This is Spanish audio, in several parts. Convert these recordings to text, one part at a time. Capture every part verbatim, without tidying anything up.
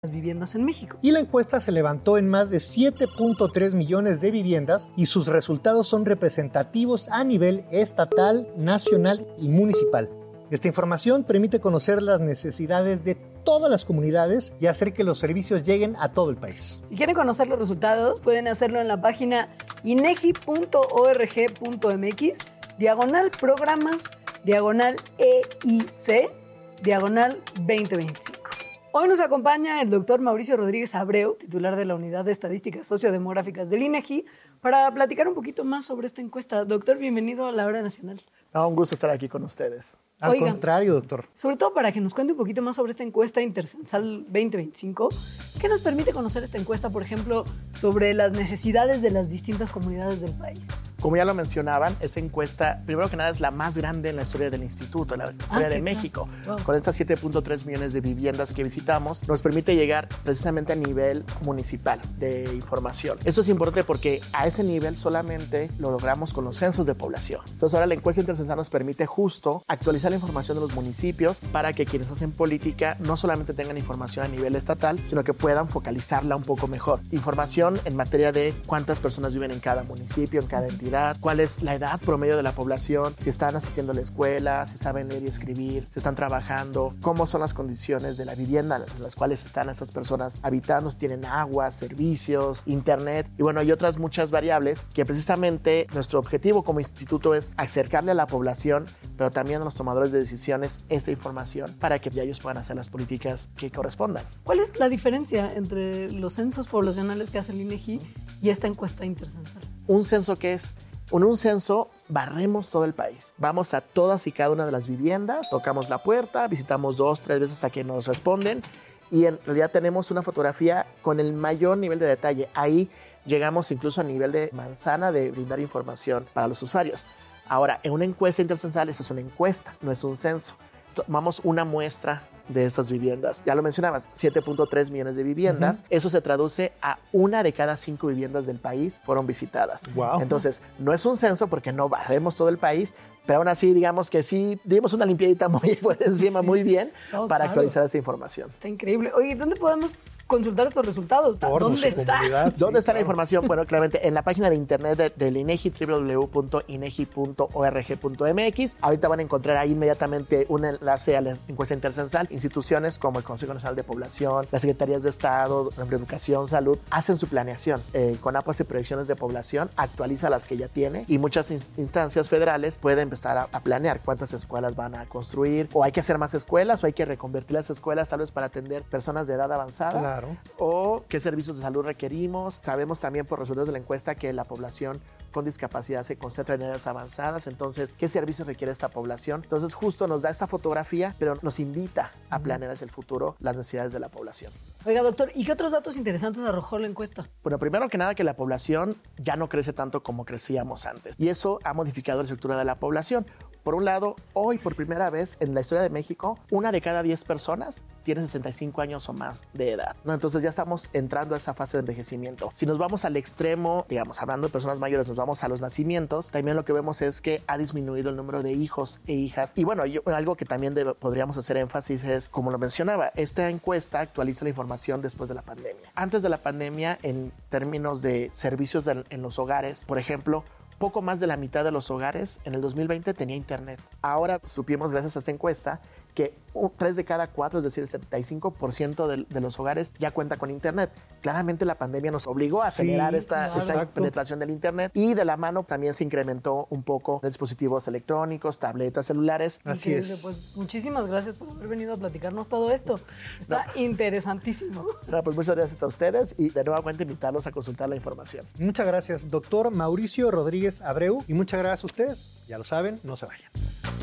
las viviendas en México. Y la encuesta se levantó en más de siete punto tres millones de viviendas y sus resultados son representativos a nivel estatal, nacional y municipal. Esta información permite conocer las necesidades de todas las comunidades y hacer que los servicios lleguen a todo el país. Si quieren conocer los resultados, pueden hacerlo en la página inegi punto org punto mx, diagonal programas, diagonal E I C, diagonal veinte veinticinco. Hoy nos acompaña el doctor Mauricio Rodríguez Abreu, titular de la Unidad de Estadísticas Sociodemográficas del INEGI, para platicar un poquito más sobre esta encuesta. Doctor, bienvenido a la Hora Nacional. No, un gusto estar aquí con ustedes. Al Oiga, contrario, doctor. Sobre todo para que nos cuente un poquito más sobre esta encuesta Intercensal veinte veinticinco. ¿Qué nos permite conocer esta encuesta, por ejemplo, sobre las necesidades de las distintas comunidades del país? Como ya lo mencionaban, esta encuesta, primero que nada, es la más grande en la historia del instituto, en la historia ah, de México. Wow. Con estas siete punto tres millones de viviendas que visitamos, nos permite llegar precisamente a nivel municipal de información. Esto es importante porque a ese nivel solamente lo logramos con los censos de población. Entonces ahora la encuesta Intercensal nos permite justo actualizar la información de los municipios para que quienes hacen política no solamente tengan información a nivel estatal, sino que puedan focalizarla un poco mejor. Información en materia de cuántas personas viven en cada municipio, en cada entidad, cuál es la edad promedio de la población, si están asistiendo a la escuela, si saben leer y escribir, si están trabajando, cómo son las condiciones de la vivienda en las cuales están estas personas habitando, si tienen agua, servicios, internet y bueno, y otras muchas variables que precisamente nuestro objetivo como instituto es acercarle a la población, pero también a los tomadores de decisiones esta información para que ya ellos puedan hacer las políticas que correspondan. ¿Cuál es la diferencia entre los censos poblacionales que hace el INEGI y esta encuesta intercensal? Un censo que es, en un censo barremos todo el país. Vamos a todas y cada una de las viviendas, tocamos la puerta, visitamos dos, tres veces hasta que nos responden y en realidad tenemos una fotografía con el mayor nivel de detalle. Ahí llegamos incluso a nivel de manzana de brindar información para los usuarios. Ahora, en una encuesta intercensal, esta es una encuesta, no es un censo. Tomamos una muestra de estas viviendas. Ya lo mencionabas, siete punto tres millones de viviendas. Uh-huh. Eso se traduce a una de cada cinco viviendas del país fueron visitadas. Wow. Entonces, no es un censo porque no barremos todo el país, pero aún así, digamos que sí, dimos una limpiadita muy por encima, sí. muy bien, oh, para claro. actualizar esa información. Está increíble. Oye, ¿dónde podemos consultar estos resultados? Por ¿Dónde está? ¿Dónde sí, está claro. la información? Bueno, claramente en la página de internet de, del INEGI, doble u doble u doble u punto inegi punto org punto mx. Ahorita van a encontrar ahí inmediatamente un enlace a la encuesta intercensal. Instituciones como el Consejo Nacional de Población, las Secretarías de Estado, Educación, Salud, hacen su planeación. Eh, CONAPO hace proyecciones de población, actualiza las que ya tiene y muchas instancias federales pueden empezar a, a planear cuántas escuelas van a construir o hay que hacer más escuelas o hay que reconvertir las escuelas tal vez para atender personas de edad avanzada. Claro. O qué servicios de salud requerimos. Sabemos también por resultados de la encuesta que la población con discapacidad se concentra en edades avanzadas, entonces, ¿qué servicios requiere esta población? Entonces, justo nos da esta fotografía, pero nos invita a planear hacia el futuro las necesidades de la población. Oiga, doctor, ¿y qué otros datos interesantes arrojó la encuesta? Bueno, primero que nada que la población ya no crece tanto como crecíamos antes y eso ha modificado la estructura de la población. Por un lado, hoy por primera vez en la historia de México, una de cada diez personas tiene sesenta y cinco años o más de edad, ¿no? Entonces ya estamos entrando a esa fase de envejecimiento. Si nos vamos al extremo, digamos, hablando de personas mayores, nos vamos a los nacimientos, también lo que vemos es que ha disminuido el número de hijos e hijas. Y bueno, yo, algo que también debe, podríamos hacer énfasis es, como lo mencionaba, esta encuesta actualiza la información después de la pandemia. Antes de la pandemia, en términos de servicios de, en los hogares, por ejemplo, poco más de la mitad de los hogares en el dos mil veinte tenía internet. Ahora supimos, gracias a esta encuesta, que tres de cada cuatro, es decir, el setenta y cinco por ciento de, de los hogares ya cuenta con internet. Claramente la pandemia nos obligó a acelerar sí, esta, claro, esta penetración del internet y de la mano también se incrementó un poco de dispositivos electrónicos, tabletas, celulares. Así es. Pues muchísimas gracias por haber venido a platicarnos todo esto. Está no. interesantísimo. No, pues muchas gracias a ustedes y de nuevamente invitarlos a consultar la información. Muchas gracias, doctor Mauricio Rodríguez Abreu, y muchas gracias a ustedes. Ya lo saben, no se vayan.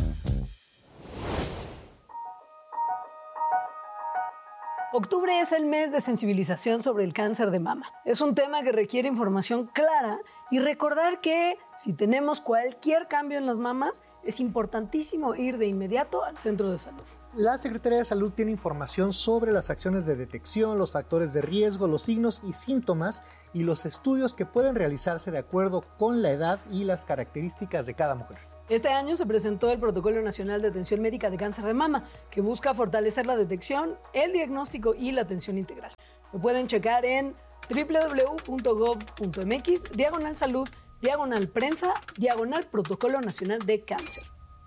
Octubre es el mes de sensibilización sobre el cáncer de mama. Es un tema que requiere información clara y recordar que si tenemos cualquier cambio en las mamas, es importantísimo ir de inmediato al centro de salud. La Secretaría de Salud tiene información sobre las acciones de detección, los factores de riesgo, los signos y síntomas y los estudios que pueden realizarse de acuerdo con la edad y las características de cada mujer. Este año se presentó el Protocolo Nacional de Atención Médica de Cáncer de Mama, que busca fortalecer la detección, el diagnóstico y la atención integral. Lo pueden checar en doble u doble u doble u punto gob punto m x, diagonal salud, diagonal prensa, diagonal Protocolo Nacional de Cáncer.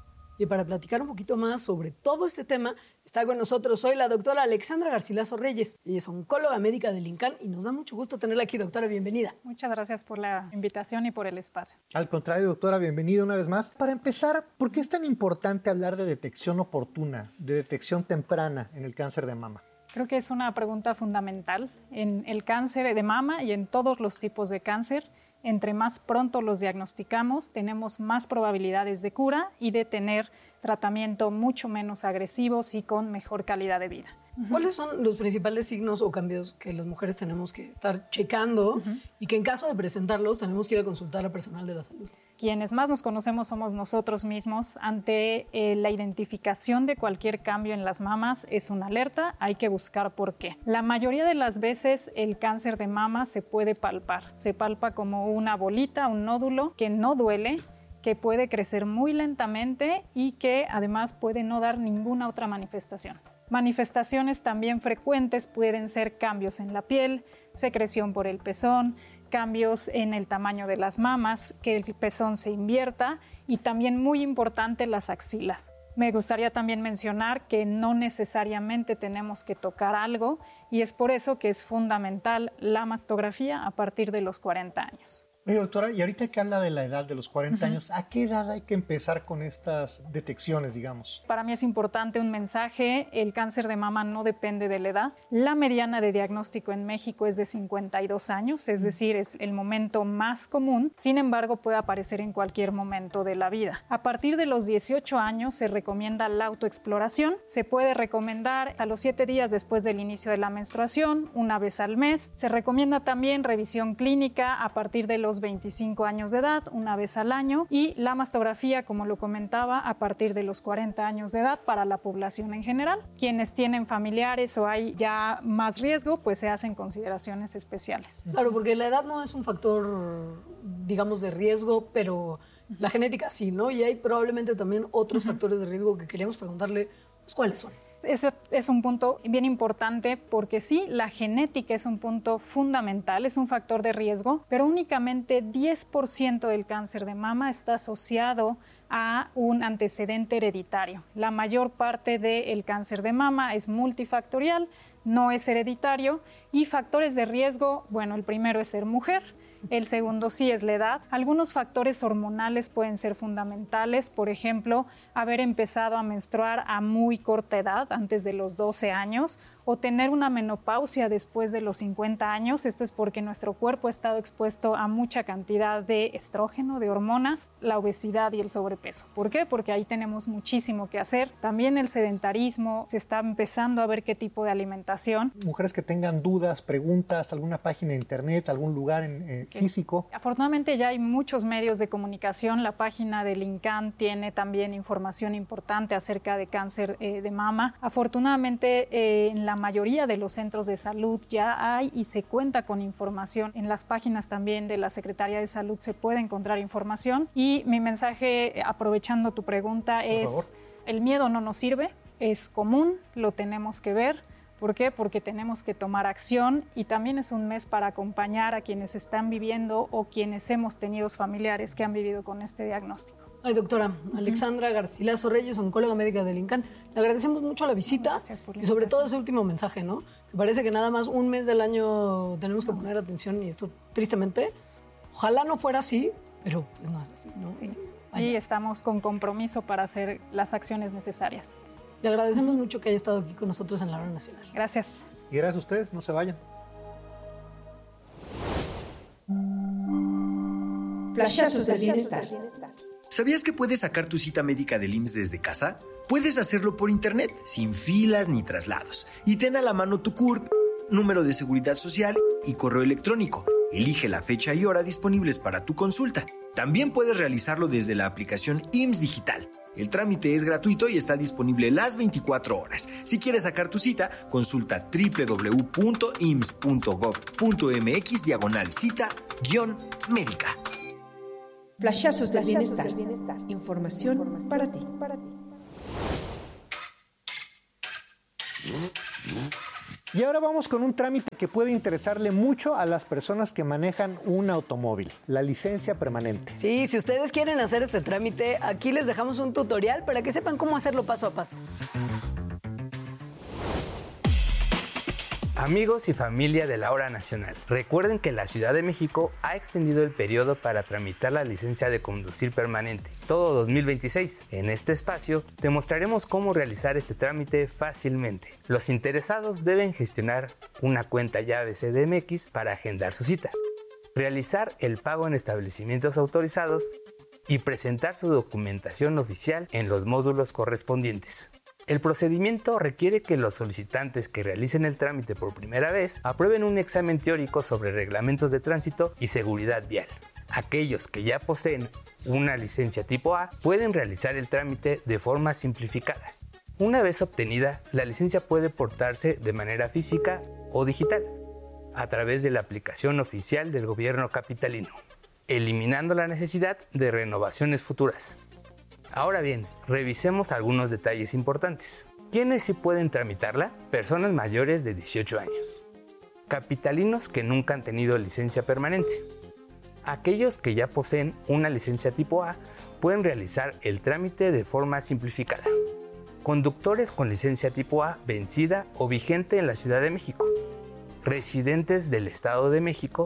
Y para platicar un poquito más sobre todo este tema, está con nosotros hoy la doctora Alexandra Garcilaso Reyes. Ella es oncóloga médica del INCAN y nos da mucho gusto tenerla aquí, doctora. Bienvenida. Muchas gracias por la invitación y por el espacio. Al contrario, doctora, bienvenida una vez más. Para empezar, ¿por qué es tan importante hablar de detección oportuna, de detección temprana en el cáncer de mama? Creo que es una pregunta fundamental en el cáncer de mama y en todos los tipos de cáncer. Entre más pronto los diagnosticamos, tenemos más probabilidades de cura y de tener tratamiento mucho menos agresivos y con mejor calidad de vida. ¿Cuáles son los principales signos o cambios que las mujeres tenemos que estar checando uh-huh. y que en caso de presentarlos tenemos que ir a consultar a personal de la salud? Quienes más nos conocemos somos nosotros mismos. Ante eh, la identificación de cualquier cambio en las mamas es una alerta, hay que buscar por qué. La mayoría de las veces el cáncer de mama se puede palpar. Se palpa como una bolita, un nódulo que no duele, que puede crecer muy lentamente y que además puede no dar ninguna otra manifestación. Manifestaciones también frecuentes pueden ser cambios en la piel, secreción por el pezón, cambios en el tamaño de las mamas, que el pezón se invierta y también muy importante las axilas. Me gustaría también mencionar que no necesariamente tenemos que tocar algo y es por eso que es fundamental la mastografía a partir de los cuarenta años. Oye, doctora, y ahorita que habla de la edad de los cuarenta uh-huh. años, ¿a qué edad hay que empezar con estas detecciones, digamos? Para mí es importante un mensaje, el cáncer de mama no depende de la edad. La mediana de diagnóstico en México es de cincuenta y dos años, es decir, es el momento más común, sin embargo puede aparecer en cualquier momento de la vida. A partir de los dieciocho años se recomienda la autoexploración, se puede recomendar a los siete días después del inicio de la menstruación, una vez al mes. Se recomienda también revisión clínica a partir de los veinticinco años de edad, una vez al año, y la mastografía, como lo comentaba, a partir de los cuarenta años de edad para la población en general. Quienes tienen familiares o hay ya más riesgo, pues se hacen consideraciones especiales. Claro, porque la edad no es un factor, digamos, de riesgo, pero la genética sí, ¿no? Y hay probablemente también otros uh-huh. factores de riesgo que queríamos preguntarle, pues, ¿cuáles son? Ese es un punto bien importante porque sí, la genética es un punto fundamental, es un factor de riesgo, pero únicamente diez por ciento del cáncer de mama está asociado a un antecedente hereditario. La mayor parte del cáncer de mama es multifactorial, no es hereditario y factores de riesgo, bueno, el primero es ser mujer. El segundo sí es la edad. Algunos factores hormonales pueden ser fundamentales, por ejemplo, haber empezado a menstruar a muy corta edad, antes de los doce años, o tener una menopausia después de los cincuenta años. Esto es porque nuestro cuerpo ha estado expuesto a mucha cantidad de estrógeno, de hormonas, la obesidad y el sobrepeso. ¿Por qué? Porque ahí tenemos muchísimo que hacer. También el sedentarismo, se está empezando a ver qué tipo de alimentación. Mujeres que tengan dudas, preguntas, alguna página de internet, algún lugar en, eh, físico. Afortunadamente ya hay muchos medios de comunicación. La página del INCAN tiene también información importante acerca de cáncer eh, de mama. Afortunadamente eh, en la La mayoría de los centros de salud ya hay y se cuenta con información. En las páginas también de la Secretaría de Salud se puede encontrar información. Y mi mensaje, aprovechando tu pregunta, es: el miedo no nos sirve, es común, lo tenemos que ver. ¿Por qué? Porque tenemos que tomar acción y también es un mes para acompañar a quienes están viviendo o quienes hemos tenido familiares que han vivido con este diagnóstico. Ay, doctora Alexandra Garcilaso Reyes, oncóloga médica del INCAN. Le agradecemos mucho la visita. Gracias por la y sobre todo ese último mensaje, ¿no? Que parece que nada más un mes del año tenemos que poner atención y esto, tristemente, ojalá no fuera así, pero pues no es así, ¿no? Sí. Y estamos con compromiso para hacer las acciones necesarias. Le agradecemos mucho que haya estado aquí con nosotros en la hora nacional. Gracias. Y gracias a ustedes, no se vayan. Flashazos del bienestar. ¿Sabías que puedes sacar tu cita médica del I M S S desde casa? Puedes hacerlo por internet, sin filas ni traslados. Y ten a la mano tu C U R P, número de seguridad social y correo electrónico. Elige la fecha y hora disponibles para tu consulta. También puedes realizarlo desde la aplicación I M S S Digital. El trámite es gratuito y está disponible las veinticuatro horas. Si quieres sacar tu cita, consulta doble u doble u doble u punto i m s s punto gob punto m x diagonal cita guión médica. Flashazos del bienestar. Información para ti. Y ahora vamos con un trámite que puede interesarle mucho a las personas que manejan un automóvil, la licencia permanente. Sí, si ustedes quieren hacer este trámite, aquí les dejamos un tutorial para que sepan cómo hacerlo paso a paso. Amigos y familia de la Hora Nacional, recuerden que la Ciudad de México ha extendido el periodo para tramitar la licencia de conducir permanente, todo dos mil veintiséis. En este espacio te mostraremos cómo realizar este trámite fácilmente. Los interesados deben gestionar una cuenta llave C D M X para agendar su cita, realizar el pago en establecimientos autorizados y presentar su documentación oficial en los módulos correspondientes. El procedimiento requiere que los solicitantes que realicen el trámite por primera vez aprueben un examen teórico sobre reglamentos de tránsito y seguridad vial. Aquellos que ya poseen una licencia tipo A pueden realizar el trámite de forma simplificada. Una vez obtenida, la licencia puede portarse de manera física o digital a través de la aplicación oficial del gobierno capitalino, eliminando la necesidad de renovaciones futuras. Ahora bien, revisemos algunos detalles importantes. ¿Quiénes sí pueden tramitarla? Personas mayores de dieciocho años. Capitalinos que nunca han tenido licencia permanente. Aquellos que ya poseen una licencia tipo A pueden realizar el trámite de forma simplificada. Conductores con licencia tipo A vencida o vigente en la Ciudad de México. Residentes del Estado de México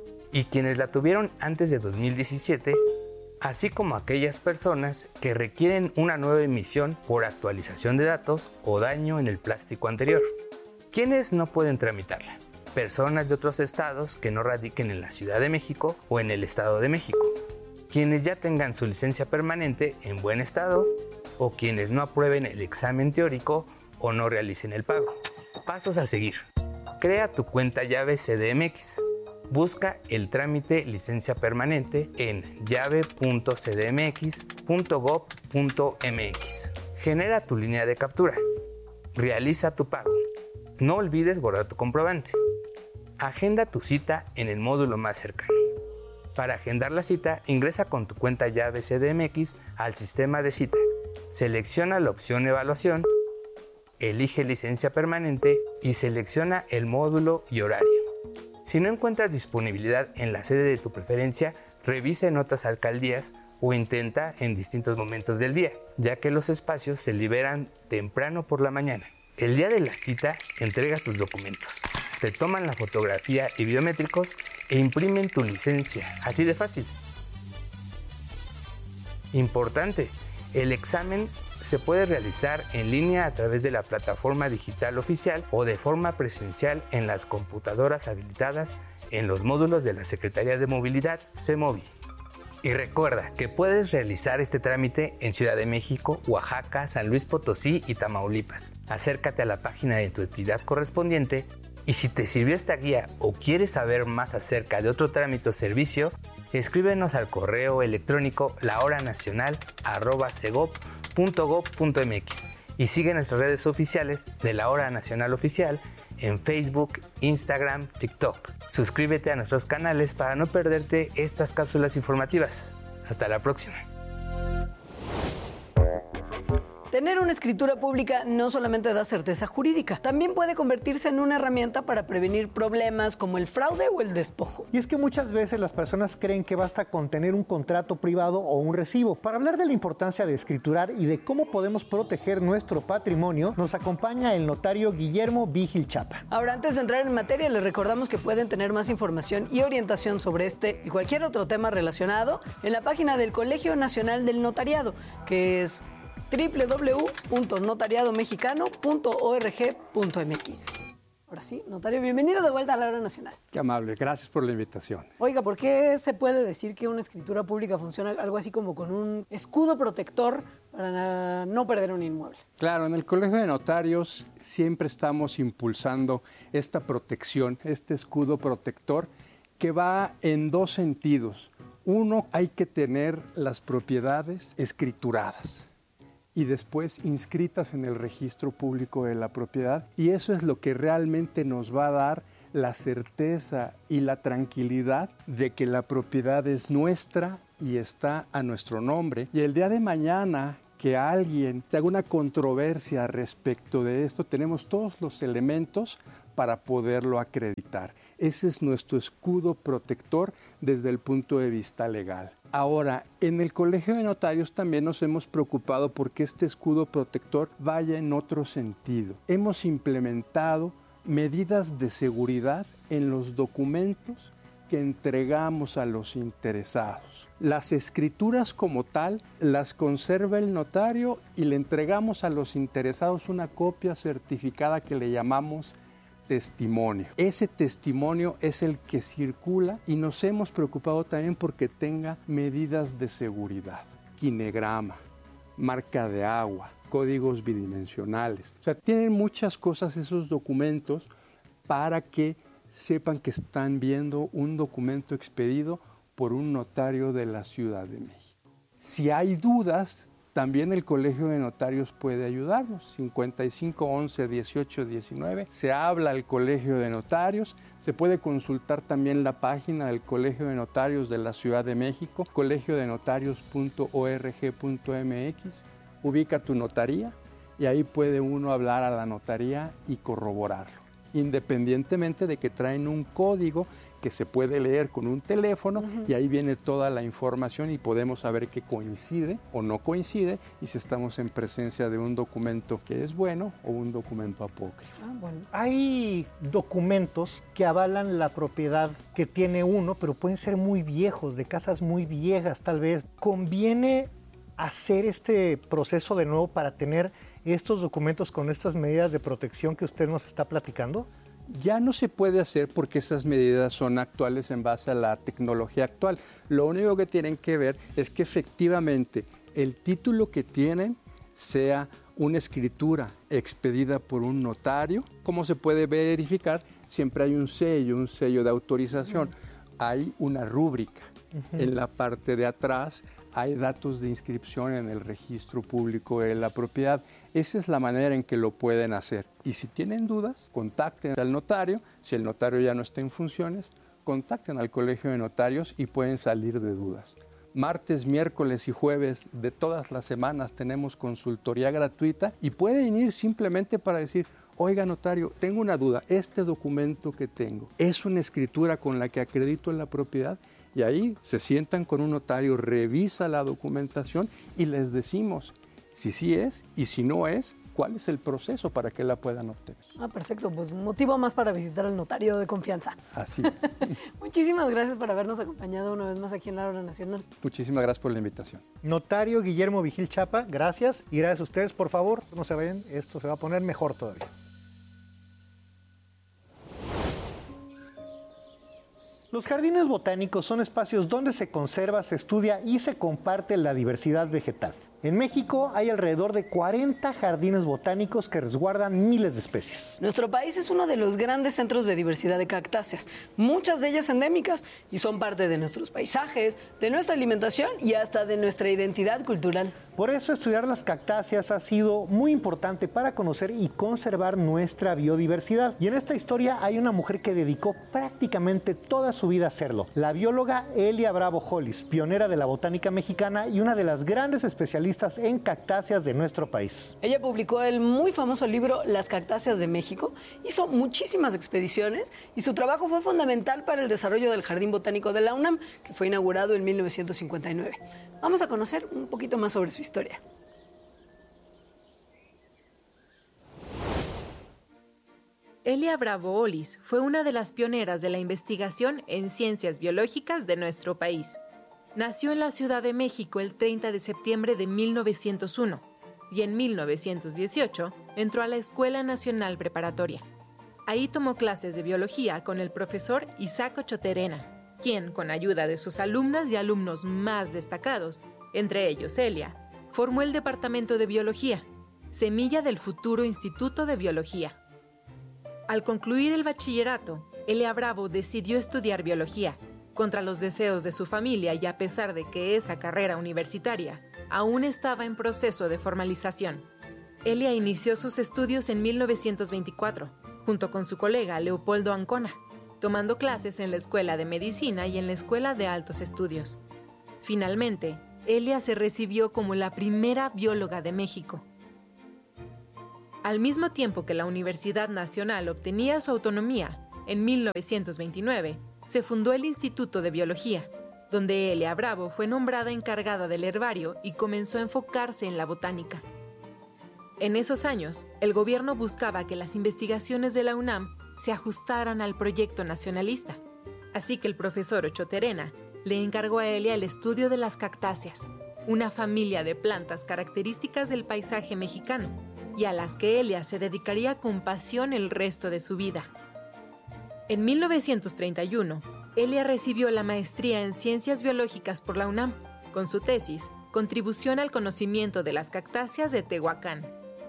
y quienes la tuvieron antes de dos mil diecisiete, así como aquellas personas que requieren una nueva emisión por actualización de datos o daño en el plástico anterior. ¿Quiénes no pueden tramitarla? Personas de otros estados que no radiquen en la Ciudad de México o en el Estado de México. Quienes ya tengan su licencia permanente en buen estado o quienes no aprueben el examen teórico o no realicen el pago. Pasos a seguir. Crea tu cuenta llave C D M X. Busca el trámite licencia permanente en llave punto c d m x punto gob punto m x. Genera tu línea de captura. Realiza tu pago. No olvides guardar tu comprobante. Agenda tu cita en el módulo más cercano. Para agendar la cita, ingresa con tu cuenta llave C D M X al sistema de cita. Selecciona la opción Evaluación, elige licencia permanente y selecciona el módulo y horario. Si no encuentras disponibilidad en la sede de tu preferencia, revisa en otras alcaldías o intenta en distintos momentos del día, ya que los espacios se liberan temprano por la mañana. El día de la cita, entregas tus documentos. Te toman la fotografía y biométricos e imprimen tu licencia, así de fácil. Importante, el examen se puede realizar en línea a través de la plataforma digital oficial o de forma presencial en las computadoras habilitadas en los módulos de la Secretaría de Movilidad, CEMOVI. Y recuerda que puedes realizar este trámite en Ciudad de México, Oaxaca, San Luis Potosí y Tamaulipas. Acércate a la página de tu entidad correspondiente y si te sirvió esta guía o quieres saber más acerca de otro trámite o servicio, escríbenos al correo electrónico lahoranacional arroba cegob punto gob punto m x y sigue nuestras redes oficiales de la Hora Nacional Oficial en Facebook, Instagram, TikTok. Suscríbete a nuestros canales para no perderte estas cápsulas informativas. Hasta la próxima. Tener una escritura pública no solamente da certeza jurídica, también puede convertirse en una herramienta para prevenir problemas como el fraude o el despojo. Y es que muchas veces las personas creen que basta con tener un contrato privado o un recibo. Para hablar de la importancia de escriturar y de cómo podemos proteger nuestro patrimonio, nos acompaña el notario Guillermo Vigil Chapa. Ahora, antes de entrar en materia, les recordamos que pueden tener más información y orientación sobre este y cualquier otro tema relacionado en la página del Colegio Nacional del Notariado, que es doble u doble u doble u punto notariado mexicano punto org punto m x. Ahora sí, notario, bienvenido de vuelta a la Hora Nacional. Qué amable, gracias por la invitación. Oiga, ¿por qué se puede decir que una escritura pública funciona algo así como con un escudo protector para no perder un inmueble? Claro, en el Colegio de Notarios siempre estamos impulsando esta protección, este escudo protector que va en dos sentidos. Uno, hay que tener las propiedades escrituradas y después inscritas en el registro público de la propiedad, y eso es lo que realmente nos va a dar la certeza y la tranquilidad de que la propiedad es nuestra y está a nuestro nombre. Y el día de mañana que alguien te haga una controversia respecto de esto, tenemos todos los elementos para poderlo acreditar. Ese es nuestro escudo protector desde el punto de vista legal. Ahora, en el Colegio de Notarios también nos hemos preocupado porque este escudo protector vaya en otro sentido. Hemos implementado medidas de seguridad en los documentos que entregamos a los interesados. Las escrituras como tal las conserva el notario y le entregamos a los interesados una copia certificada que le llamamos testimonio. Ese testimonio es el que circula y nos hemos preocupado también porque tenga medidas de seguridad, quinegrama, marca de agua, códigos bidimensionales. O sea, tienen muchas cosas esos documentos para que sepan que están viendo un documento expedido por un notario de la Ciudad de México. Si hay dudas, también el Colegio de Notarios puede ayudarnos. cincuenta y cinco, once, dieciocho, diecinueve. Se habla al Colegio de Notarios. Se puede consultar también la página del Colegio de Notarios de la Ciudad de México, colegio de notarios punto org punto mx. Ubica tu notaría y ahí puede uno hablar a la notaría y corroborarlo, independientemente de que traen un código que se puede leer con un teléfono, uh-huh. y ahí viene toda la información y podemos saber que coincide o no coincide y si estamos en presencia de un documento que es bueno o un documento apócrifo. Ah, bueno. Hay documentos que avalan la propiedad que tiene uno, pero pueden ser muy viejos, de casas muy viejas tal vez. ¿Conviene hacer este proceso de nuevo para tener estos documentos con estas medidas de protección que usted nos está platicando? Ya no se puede hacer porque esas medidas son actuales en base a la tecnología actual. Lo único que tienen que ver es que efectivamente el título que tienen sea una escritura expedida por un notario. ¿Cómo se puede verificar? Siempre hay un sello, un sello de autorización. Uh-huh. Hay una rúbrica. Uh-huh. En la parte de atrás hay datos de inscripción en el registro público de la propiedad. Esa es la manera en que lo pueden hacer. Y si tienen dudas, contacten al notario. Si el notario ya no está en funciones, contacten al Colegio de Notarios y pueden salir de dudas. Martes, miércoles y jueves de todas las semanas tenemos consultoría gratuita y pueden ir simplemente para decir: oiga, notario, tengo una duda, este documento que tengo, ¿es una escritura con la que acredito la propiedad? Y ahí se sientan con un notario, revisa la documentación y les decimos si sí es y si no es, cuál es el proceso para que la puedan obtener. Ah, perfecto, pues un motivo más para visitar al notario de confianza. Así es. Muchísimas gracias por habernos acompañado una vez más aquí en La Hora Nacional. Muchísimas gracias por la invitación. Notario Guillermo Vigil Chapa, gracias. Y gracias a ustedes, por favor, no se vayan, esto se va a poner mejor todavía. Los jardines botánicos son espacios donde se conserva, se estudia y se comparte la diversidad vegetal. En México hay alrededor de cuarenta jardines botánicos que resguardan miles de especies. Nuestro país es uno de los grandes centros de diversidad de cactáceas, muchas de ellas endémicas, y son parte de nuestros paisajes, de nuestra alimentación y hasta de nuestra identidad cultural. Por eso estudiar las cactáceas ha sido muy importante para conocer y conservar nuestra biodiversidad. Y en esta historia hay una mujer que dedicó prácticamente toda su vida a hacerlo, la bióloga Elia Bravo Hollis, pionera de la botánica mexicana y una de las grandes especialistas en cactáceas de nuestro país. Ella publicó el muy famoso libro Las cactáceas de México, hizo muchísimas expediciones y su trabajo fue fundamental para el desarrollo del Jardín Botánico de la UNAM, que fue inaugurado en mil novecientos cincuenta y nueve. Vamos a conocer un poquito más sobre su historia. Elia Bravo Hollis fue una de las pioneras de la investigación en ciencias biológicas de nuestro país. Nació en la Ciudad de México el treinta de septiembre de mil novecientos uno y en mil novecientos dieciocho entró a la Escuela Nacional Preparatoria. Ahí tomó clases de biología con el profesor Isaac Ochoterena, quien, con ayuda de sus alumnas y alumnos más destacados, entre ellos Elia, formó el Departamento de Biología, semilla del futuro Instituto de Biología. Al concluir el bachillerato, Elia Bravo decidió estudiar biología, contra los deseos de su familia y a pesar de que esa carrera universitaria aún estaba en proceso de formalización. Elia inició sus estudios en mil novecientos veinticuatro, junto con su colega Leopoldo Ancona, tomando clases en la Escuela de Medicina y en la Escuela de Altos Estudios. Finalmente, Elia se recibió como la primera bióloga de México. Al mismo tiempo que la Universidad Nacional obtenía su autonomía, en mil novecientos veintinueve, se fundó el Instituto de Biología, donde Elia Bravo fue nombrada encargada del herbario y comenzó a enfocarse en la botánica. En esos años, el gobierno buscaba que las investigaciones de la UNAM se ajustaran al proyecto nacionalista, así que el profesor Ochoa Terena le encargó a Elia el estudio de las cactáceas, una familia de plantas características del paisaje mexicano, y a las que Elia se dedicaría con pasión el resto de su vida. En mil novecientos treinta y uno, Elia recibió la maestría en Ciencias Biológicas por la UNAM, con su tesis Contribución al conocimiento de las cactáceas de Tehuacán.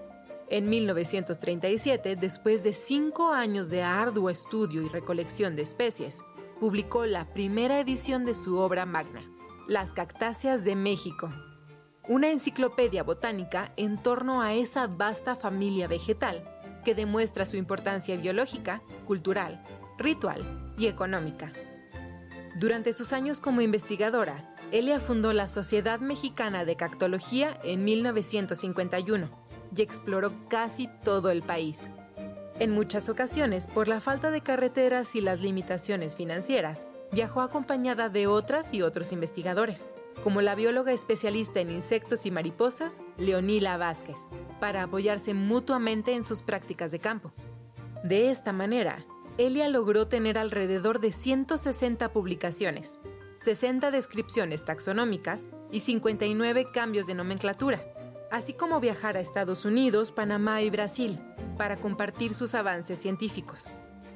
En mil novecientos treinta y siete, después de cinco años de arduo estudio y recolección de especies, publicó la primera edición de su obra magna, Las cactáceas de México, una enciclopedia botánica en torno a esa vasta familia vegetal que demuestra su importancia biológica, cultural, ritual y económica. Durante sus años como investigadora, Elia fundó la Sociedad Mexicana de Cactología en mil novecientos cincuenta y uno y exploró casi todo el país. En muchas ocasiones, por la falta de carreteras y las limitaciones financieras, viajó acompañada de otras y otros investigadores, como la bióloga especialista en insectos y mariposas, Leonila Vázquez, para apoyarse mutuamente en sus prácticas de campo. De esta manera, Elia logró tener alrededor de ciento sesenta publicaciones, sesenta descripciones taxonómicas y cincuenta y nueve cambios de nomenclatura, así como viajar a Estados Unidos, Panamá y Brasil para compartir sus avances científicos.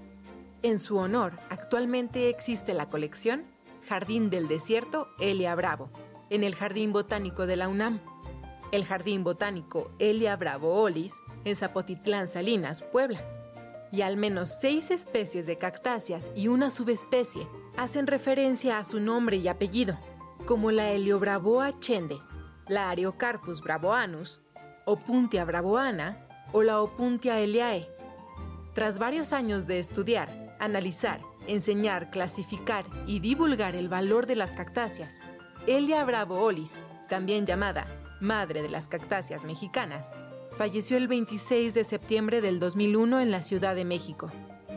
En su honor, actualmente existe la colección Jardín del Desierto Elia Bravo, en el Jardín Botánico de la UNAM, el Jardín Botánico Elia Bravo Olis, en Zapotitlán, Salinas, Puebla, y al menos seis especies de cactáceas y una subespecie hacen referencia a su nombre y apellido, como la Heliobravoa chende, la Ariocarpus bravoanus, Opuntia bravoana o la Opuntia eliae. Tras varios años de estudiar, analizar, enseñar, clasificar y divulgar el valor de las cactáceas, Elia Bravo Olis, también llamada Madre de las Cactáceas Mexicanas, falleció el veintiséis de septiembre del dos mil uno en la Ciudad de México.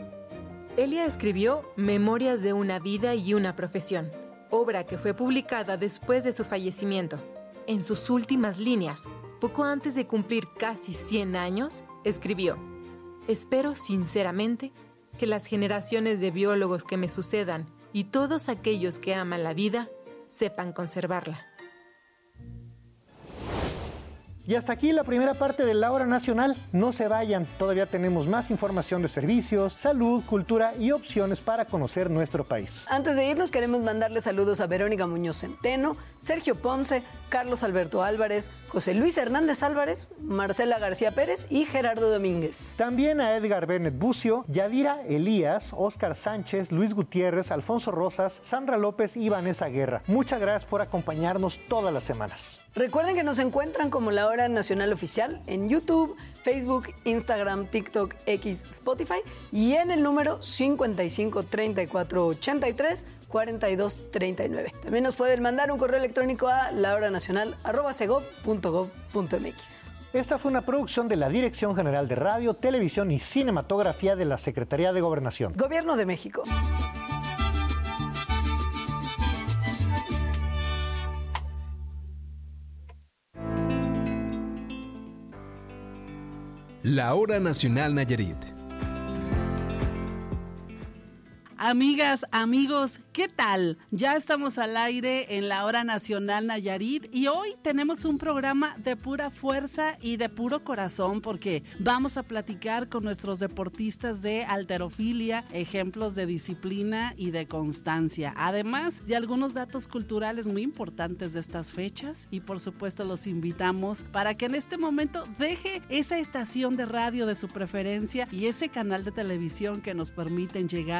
Elia escribió Memorias de una vida y una profesión, obra que fue publicada después de su fallecimiento. En sus últimas líneas, poco antes de cumplir casi cien años, escribió: espero sinceramente que las generaciones de biólogos que me sucedan y todos aquellos que aman la vida sepan conservarla. Y hasta aquí la primera parte de La Hora Nacional. No se vayan, todavía tenemos más información de servicios, salud, cultura y opciones para conocer nuestro país. Antes de irnos, queremos mandarle saludos a Verónica Muñoz Centeno, Sergio Ponce, Carlos Alberto Álvarez, José Luis Hernández Álvarez, Marcela García Pérez y Gerardo Domínguez. También a Edgar Bennett Bucio, Yadira Elías, Óscar Sánchez, Luis Gutiérrez, Alfonso Rosas, Sandra López y Vanessa Guerra. Muchas gracias por acompañarnos todas las semanas. Recuerden que nos encuentran como La Hora Nacional Oficial en YouTube, Facebook, Instagram, TikTok, X, Spotify y en el número cincuenta y cinco, treinta y cuatro, ochenta y tres, cuarenta y dos, treinta y nueve. También nos pueden mandar un correo electrónico a lahoranacional arroba segov punto gov punto mx. Esta fue una producción de la Dirección General de Radio, Televisión y Cinematografía de la Secretaría de Gobernación. Gobierno de México. La Hora Nacional Nayarit. Amigas, amigos, ¿qué tal? Ya estamos al aire en la Hora Nacional Nayarit y hoy tenemos un programa de pura fuerza y de puro corazón porque vamos a platicar con nuestros deportistas de halterofilia, ejemplos de disciplina y de constancia, además de algunos datos culturales muy importantes de estas fechas y por supuesto los invitamos para que en este momento deje esa estación de radio de su preferencia y ese canal de televisión que nos permiten llegar a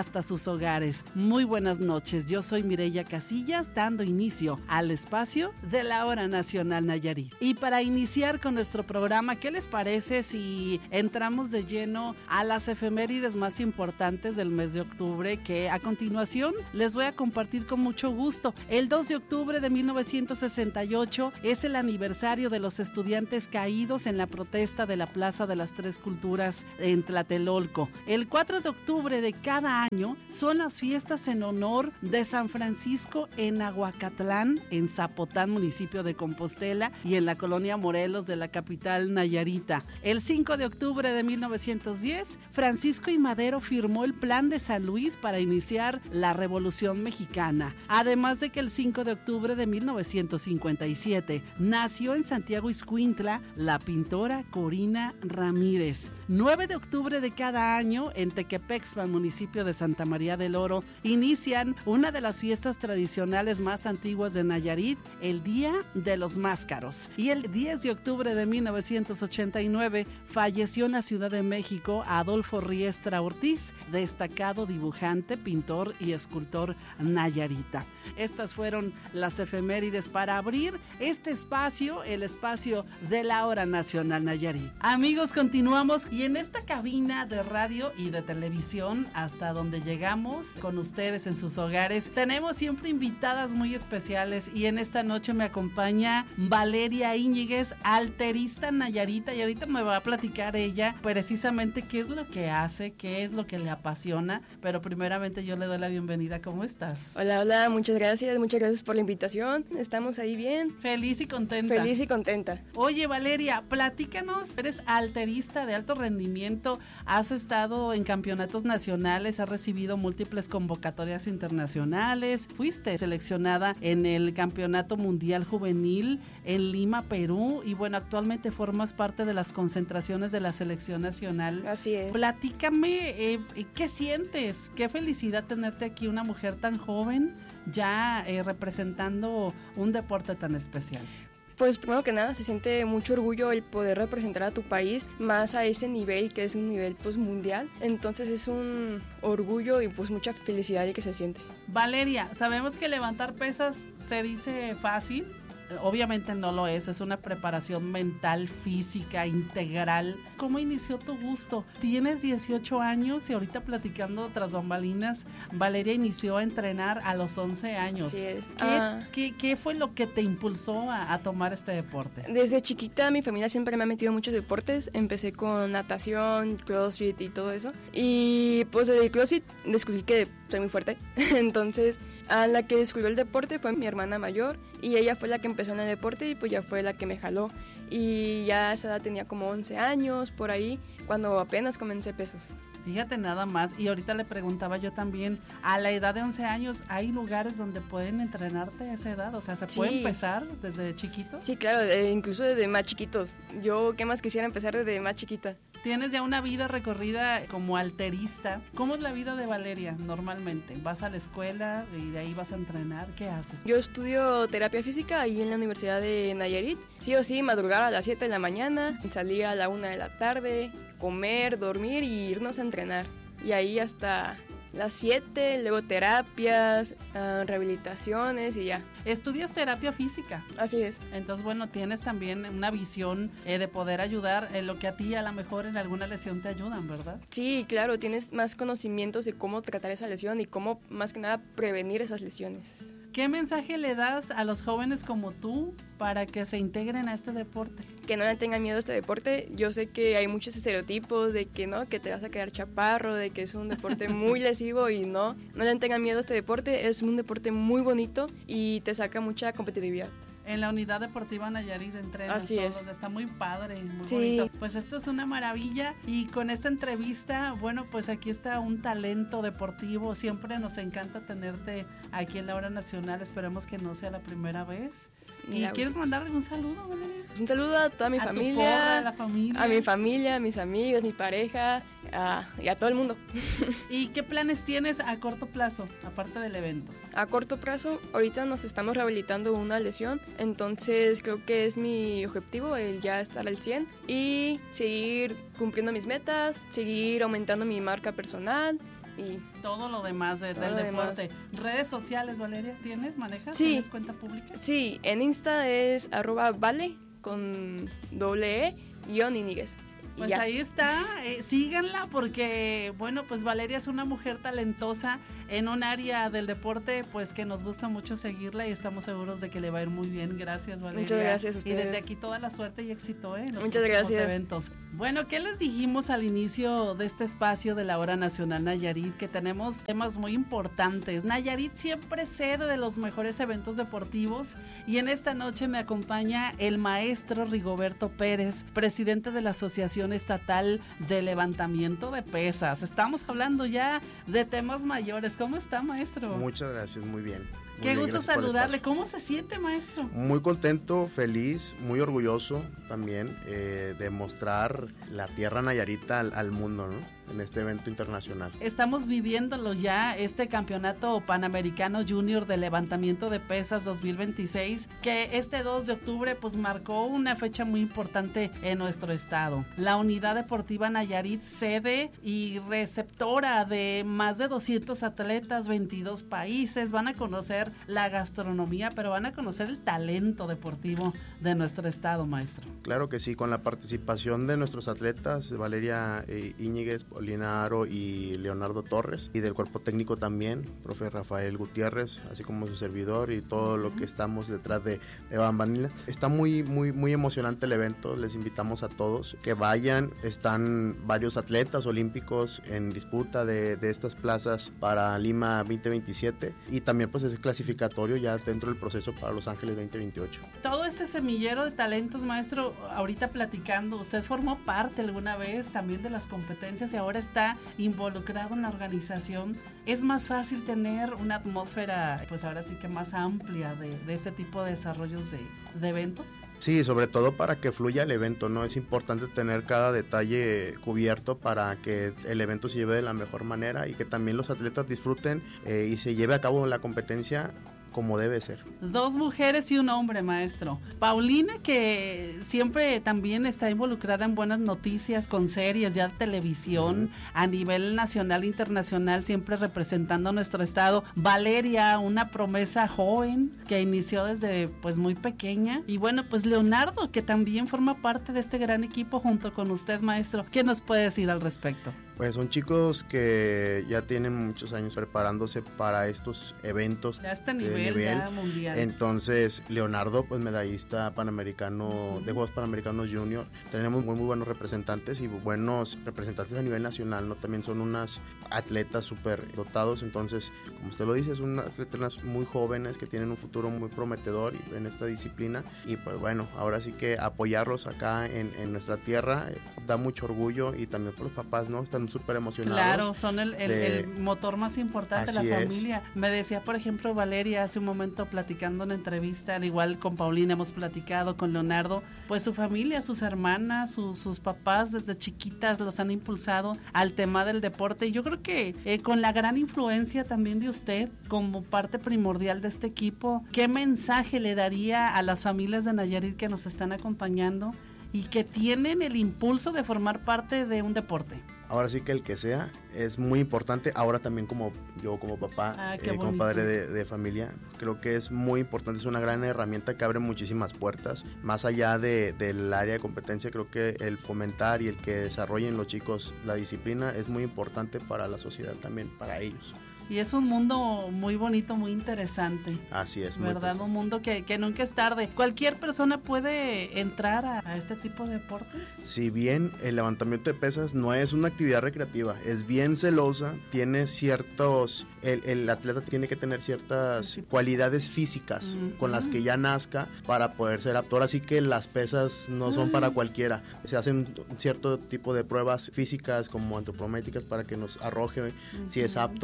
hasta sus hogares. Muy buenas noches, yo soy Mireya Casillas, dando inicio al espacio de la Hora Nacional Nayarit. Y para iniciar con nuestro programa, ¿qué les parece si entramos de lleno a las efemérides más importantes del mes de octubre, que a continuación les voy a compartir con mucho gusto? El dos de octubre de mil novecientos sesenta y ocho es el aniversario de los estudiantes caídos en la protesta de la Plaza de las Tres Culturas en Tlatelolco. El cuatro de octubre de cada año son las fiestas en honor de San Francisco en Aguacatlán, en Zapotán, municipio de Compostela, y en la colonia Morelos de la capital nayarita. El cinco de octubre de mil novecientos diez, Francisco I. Madero firmó el Plan de San Luis para iniciar la Revolución Mexicana. Además de que el cinco de octubre de mil novecientos cincuenta y siete nació en Santiago Ixcuintla la pintora Corina Ramírez. nueve de octubre de cada año, en Tequepexpan, municipio de Santa María del Oro, inician una de las fiestas tradicionales más antiguas de Nayarit, el Día de los Máscaros. Y el diez de octubre de mil novecientos ochenta y nueve falleció en la Ciudad de México Adolfo Riestra Ortiz, destacado dibujante, pintor y escultor nayarita. Estas fueron las efemérides para abrir este espacio, el espacio de la Hora Nacional Nayarit. Amigos, continuamos y en esta cabina de radio y de televisión hasta donde llegamos con ustedes en sus hogares, tenemos siempre invitadas muy especiales y en esta noche me acompaña Valeria Íñiguez, alterista nayarita, y ahorita me va a platicar ella precisamente qué es lo que hace, qué es lo que le apasiona, pero primeramente yo le doy la bienvenida. ¿Cómo estás? Hola, hola, muchas gracias, muchas gracias por la invitación, estamos ahí bien. Feliz y contenta. Feliz y contenta. Oye, Valeria, platícanos, eres alterista de alto rendimiento, has estado en campeonatos nacionales, has recibido múltiples convocatorias internacionales, fuiste seleccionada en el Campeonato Mundial Juvenil en Lima, Perú, y bueno, actualmente formas parte de las concentraciones de la selección nacional. Así es. Platícame, eh, ¿qué sientes? Qué felicidad tenerte aquí, una mujer tan joven, ya eh, representando un deporte tan especial. Pues primero que nada se siente mucho orgullo el poder representar a tu país más a ese nivel que es un nivel pues mundial, entonces es un orgullo y pues mucha felicidad el que se siente. Valeria, sabemos que levantar pesas se dice fácil. Obviamente no lo es, es una preparación mental, física, integral. ¿Cómo inició tu gusto? Tienes dieciocho años y ahorita platicando tras bambalinas, Valeria inició a entrenar a los once años. Así es. ¿Qué, Ah. qué, qué fue lo que te impulsó a, a tomar este deporte? Desde chiquita mi familia siempre me ha metido en muchos deportes, empecé con natación, crossfit y todo eso, y pues desde el crossfit descubrí que soy muy fuerte, entonces a la que descubrió el deporte fue mi hermana mayor y ella fue la que empezó en el deporte y pues ya fue la que me jaló, y ya a esa edad tenía como once años por ahí cuando apenas comencé pesas. Fíjate nada más, y ahorita le preguntaba yo también, a la edad de once años, ¿hay lugares donde pueden entrenarte a esa edad? O sea, ¿se puede Sí. empezar desde chiquito? Sí, claro, de- incluso desde más chiquitos. Yo, ¿qué más quisiera empezar desde más chiquita? Tienes ya una vida recorrida como alterista. ¿Cómo es la vida de Valeria normalmente? ¿Vas a la escuela y de ahí vas a entrenar? ¿Qué haces? Yo estudio terapia física ahí en la Universidad de Nayarit. Sí o sí, madrugar a las siete de la mañana, salir a la una de la tarde, comer, dormir y irnos a entrenar. Y ahí hasta las siete, luego terapias, uh, rehabilitaciones y ya. Estudias terapia física. Así es. Entonces, bueno, tienes también una visión eh, de poder ayudar en lo que a ti a lo mejor en alguna lesión te ayudan, ¿verdad? Sí, claro, tienes más conocimientos de cómo tratar esa lesión y cómo, más que nada, prevenir esas lesiones. ¿Qué mensaje le das a los jóvenes como tú para que se integren a este deporte? Que no le tengan miedo a este deporte. Yo sé que hay muchos estereotipos de que no, que te vas a quedar chaparro, de que es un deporte muy lesivo, y no, no le tengan miedo a este deporte. Es un deporte muy bonito y te saca mucha competitividad. En la unidad deportiva Nayarit entrenan Así todos, es. está muy padre, muy Sí. bonito. Pues esto es una maravilla, y con esta entrevista, bueno, pues aquí está un talento deportivo. Siempre nos encanta tenerte aquí en la Hora Nacional, esperemos que no sea la primera vez. ¿Y La quieres mandarle un saludo, Valeria? Un saludo a toda mi A tu familia, porra, a la familia. a mi familia, a mis amigos, mi pareja, a, y a todo el mundo. ¿Y qué planes tienes a corto plazo, aparte del evento? A corto plazo, ahorita nos estamos rehabilitando una lesión, entonces creo que es mi objetivo el ya estar al cien y seguir cumpliendo mis metas, seguir aumentando mi marca personal y todo lo demás de, del lo deporte. Demás. ¿Redes sociales, Valeria, tienes? ¿Manejas? Sí. ¿Tienes cuenta pública? Sí, en Insta es arroba vale con doble E guión Íñiguez. Pues ya. Ahí está, eh, síganla porque, bueno, pues Valeria es una mujer talentosa en un área del deporte, pues que nos gusta mucho seguirla y estamos seguros de que le va a ir muy bien. Gracias, Valeria. Muchas gracias a ustedes. Y desde aquí toda la suerte y éxito, ¿eh? En los Muchas gracias. Eventos. Bueno, ¿qué les dijimos al inicio de este espacio de la Hora Nacional Nayarit? Que tenemos temas muy importantes. Nayarit siempre sede de los mejores eventos deportivos y en esta noche me acompaña el maestro Rigoberto Pérez, presidente de la Asociación Estatal de Levantamiento de Pesas. Estamos hablando ya de temas mayores. ¿Cómo está, maestro? Muchas gracias, muy bien. Muy Qué bien, gusto saludarle. ¿Cómo se siente, maestro? Muy contento, feliz, muy orgulloso también eh, de mostrar la tierra nayarita al, al mundo, ¿no? En este evento internacional. Estamos viviéndolo ya, este campeonato panamericano junior de levantamiento de pesas dos mil veintiséis, que este dos de octubre pues marcó una fecha muy importante en nuestro estado. La Unidad Deportiva Nayarit, sede y receptora de más de doscientos atletas, veintidós países, van a conocer la gastronomía, pero van a conocer el talento deportivo de nuestro estado, maestro. Claro que sí, con la participación de nuestros atletas, Valeria eh, Íñiguez, Paulina Aro y Leonardo Torres, y del cuerpo técnico también, profe Rafael Gutiérrez, así como su servidor y todo lo que estamos detrás de, de bambalinas. Está muy, muy, muy emocionante el evento, les invitamos a todos que vayan. Están varios atletas olímpicos en disputa de, de estas plazas para Lima veinte veintisiete y también pues es clasificatorio ya dentro del proceso para Los Ángeles veinte veintiocho. Todo este semillero de talentos, maestro, ahorita platicando, usted formó parte alguna vez también de las competencias y ahora está involucrado en la organización. Es más fácil tener una atmósfera, pues ahora sí que más amplia de, de este tipo de desarrollos de, de eventos. Sí, sobre todo para que fluya el evento, ¿no? Es importante tener cada detalle cubierto para que el evento se lleve de la mejor manera y que también los atletas disfruten eh, y se lleve a cabo la competencia como debe ser. Dos mujeres y un hombre, maestro. Paulina, que siempre también está involucrada en buenas noticias con series ya de televisión, uh-huh. a nivel nacional e internacional, siempre representando a nuestro estado. Valeria, una promesa joven que inició desde pues muy pequeña. Y bueno, pues Leonardo, que también forma parte de este gran equipo junto con usted, maestro. ¿Qué nos puede decir al respecto? Pues son chicos que ya tienen muchos años preparándose para estos eventos. Ya este nivel, nivel. Ya mundial. Entonces, Leonardo, pues medallista panamericano, uh-huh. de Juegos Panamericanos Junior. Tenemos muy, muy buenos representantes y buenos representantes a nivel nacional, ¿no? También son unas atletas súper dotados. Entonces, como usted lo dice, son unas atletas muy jóvenes que tienen un futuro muy prometedor en esta disciplina. Y pues bueno, ahora sí que apoyarlos acá en, en nuestra tierra eh, da mucho orgullo y también por los papás, ¿no? Están súper emocionados. Claro, son el, el, de... el motor más importante de la familia. Es. Me decía, por ejemplo, Valeria hace un momento platicando en entrevista, al igual con Paulina hemos platicado, con Leonardo, pues su familia, sus hermanas, su, sus papás desde chiquitas los han impulsado al tema del deporte y yo creo que eh, con la gran influencia también de usted como parte primordial de este equipo, ¿qué mensaje le daría a las familias de Nayarit que nos están acompañando y que tienen el impulso de formar parte de un deporte? Ahora sí que el que sea es muy importante. Ahora también como yo como papá, ah, eh, como padre de, de familia, creo que es muy importante, es una gran herramienta que abre muchísimas puertas. Más allá de, del área de competencia, creo que el fomentar y el que desarrollen los chicos la disciplina es muy importante para la sociedad también, para ellos. Y es un mundo muy bonito, muy interesante. Así es. ¿Verdad? Un mundo que, que nunca es tarde. ¿Cualquier persona puede entrar a, a este tipo de deportes? Si bien el levantamiento de pesas no es una actividad recreativa, es bien celosa, tiene ciertos... El, el atleta tiene que tener ciertas sí. cualidades físicas uh-huh. con las que ya nazca para poder ser apto. Así que las pesas no son uh-huh. para cualquiera. Se hacen un cierto tipo de pruebas físicas como antropométricas para que nos arroje uh-huh. si es apto o no es